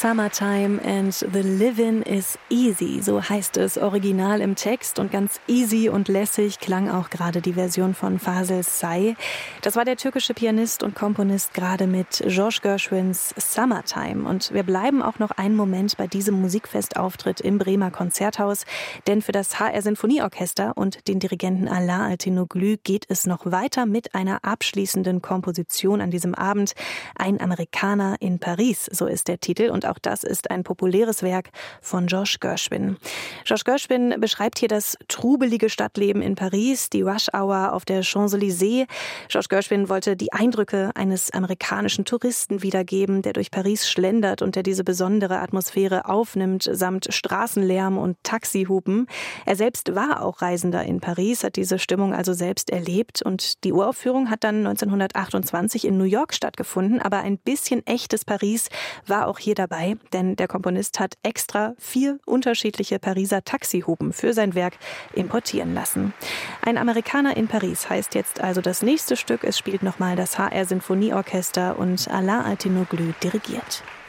Summertime and the living is easy, so heißt es original im Text, und ganz easy und lässig klang auch gerade die Version von Fasıl Say. Das war der türkische Pianist und Komponist gerade mit George Gershwins Summertime. Und wir bleiben auch noch einen Moment bei diesem Musikfestauftritt im Bremer Konzerthaus, denn für das HR Sinfonieorchester und den Dirigenten Ala Altinoglu geht es noch weiter mit einer abschließenden Komposition an diesem Abend. Ein Amerikaner in Paris, so ist der Titel, und auch das ist ein populäres Werk von George Gershwin. George Gershwin beschreibt hier das trubelige Stadtleben in Paris, die Rush-Hour auf der Champs-Élysées. George Gershwin wollte die Eindrücke eines amerikanischen Touristen wiedergeben, der durch Paris schlendert und der diese besondere Atmosphäre aufnimmt, samt Straßenlärm und Taxihupen. Er selbst war auch Reisender in Paris, hat diese Stimmung also selbst erlebt, und die Uraufführung hat dann 1928 in New York stattgefunden, aber ein bisschen echtes Paris war auch hier dabei, denn der Komponist hat extra 4 unterschiedliche Pariser Taxihupen für sein Werk importieren lassen. Ein Amerikaner in Paris heißt jetzt also das nächste Stück. Es spielt nochmal das HR Sinfonieorchester und Ala Altinoglu dirigiert.